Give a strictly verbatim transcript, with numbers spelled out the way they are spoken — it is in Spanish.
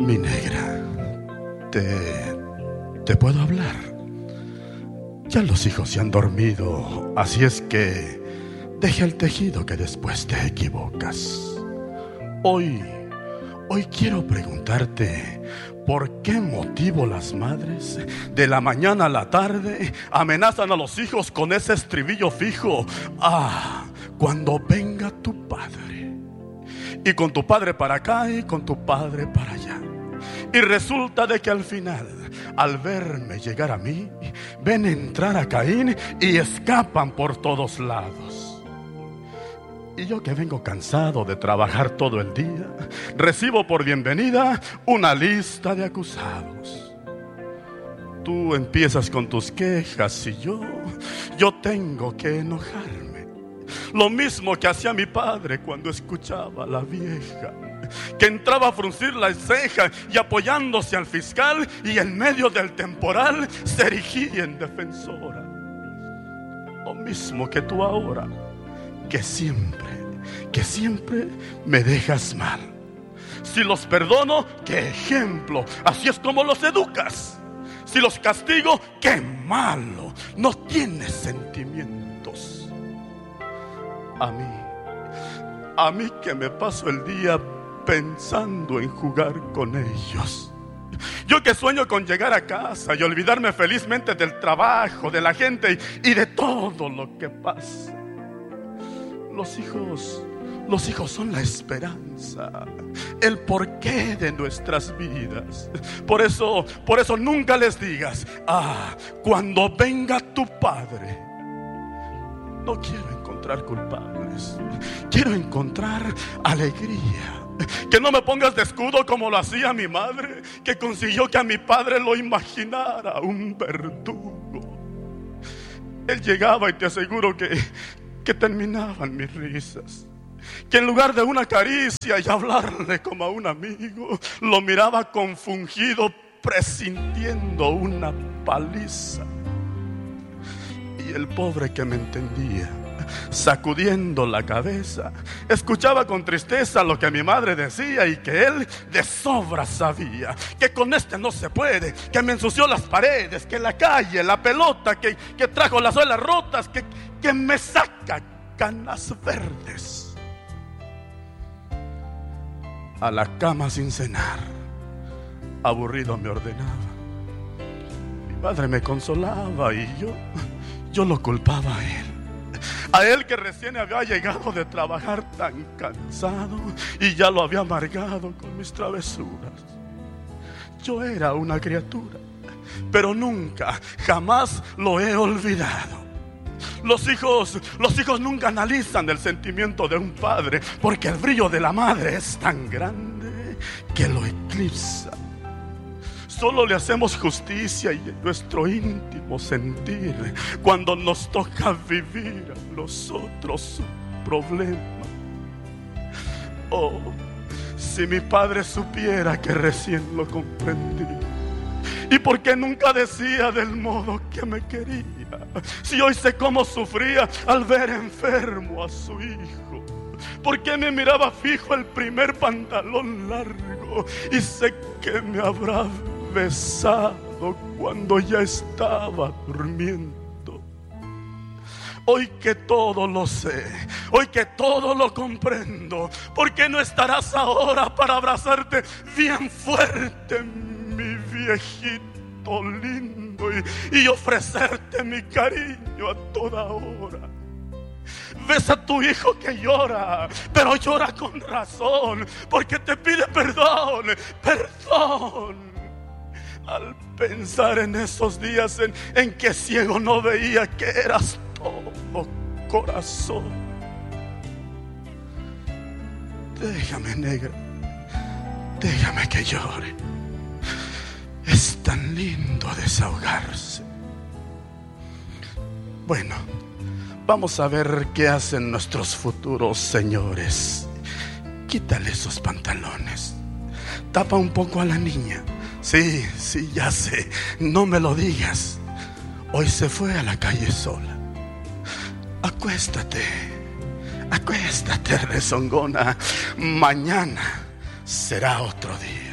Mi negra, te, te puedo hablar. Ya los hijos se han dormido, así es que deja el tejido que después te equivocas. Hoy, hoy quiero preguntarte, ¿por qué motivo las madres de la mañana a la tarde amenazan a los hijos con ese estribillo fijo? Ah, cuando venga tu padre. Y con tu padre para acá y con tu padre para allá. Y resulta de que al final, al verme llegar a mí, ven entrar a Caín y escapan por todos lados. Y yo que vengo cansado de trabajar todo el día, recibo por bienvenida una lista de acusados. Tú empiezas con tus quejas y yo, yo tengo que enojarme. Lo mismo que hacía mi padre cuando escuchaba a la vieja, que entraba a fruncir la ceja y apoyándose al fiscal, y en medio del temporal se erigía en defensora. Lo mismo que tú ahora, que siempre, que siempre me dejas mal. Si los perdono, qué ejemplo, así es como los educas. Si los castigo, qué malo, no tienes sentimientos. A mí, a mí que me paso el día pensando en jugar con ellos. Yo que sueño con llegar a casa y olvidarme felizmente del trabajo, de la gente y, y de todo lo que pasa. Los hijos, los hijos son la esperanza, el porqué de nuestras vidas. Por eso, por eso nunca les digas, ah, cuando venga tu padre. No quiero encontrar culpables, quiero encontrar alegría. Que no me pongas de escudo como lo hacía mi madre, que consiguió que a mi padre lo imaginara un verdugo. Él llegaba y te aseguro que, que terminaban mis risas. Que en lugar de una caricia y hablarle como a un amigo, lo miraba confundido, presintiendo una paliza. Y el pobre que me entendía, sacudiendo la cabeza, escuchaba con tristeza lo que mi madre decía y que él de sobra sabía. Que con este no se puede, que me ensució las paredes, que la calle, la pelota, que, que trajo las suelas rotas, que, que me saca canas verdes. A la cama sin cenar, aburrido me ordenaba. Mi madre me consolaba y yo... Yo lo culpaba a él, a él que recién había llegado de trabajar tan cansado y ya lo había amargado con mis travesuras. Yo era una criatura, pero nunca, jamás lo he olvidado. Los hijos, los hijos nunca analizan el sentimiento de un padre, porque el brillo de la madre es tan grande que lo eclipsa. Solo le hacemos justicia y en nuestro íntimo sentir cuando nos toca vivir a nosotros su problema. Oh, si mi padre supiera que recién lo comprendí. ¿Y por qué nunca decía del modo que me quería? Si hoy sé cómo sufría al ver enfermo a su hijo. ¿Por qué me miraba fijo el primer pantalón largo? Y sé que me habrá besado cuando ya estaba durmiendo. Hoy que todo lo sé, hoy que todo lo comprendo, ¿por qué no estarás ahora para abrazarte bien fuerte, mi viejito lindo, y, y ofrecerte mi cariño a toda hora? Ves a tu hijo que llora, pero llora con razón, porque te pide perdón, perdón. Al pensar en esos días en, en que ciego no veía que eras todo corazón. Déjame, negra, déjame que llore. Es tan lindo desahogarse. Bueno, vamos a ver qué hacen nuestros futuros señores. Quítale esos pantalones. Tapa un poco a la niña. Sí, sí, ya sé, no me lo digas. Hoy se fue a la calle sola. Acuéstate, acuéstate, rezongona. Mañana será otro día.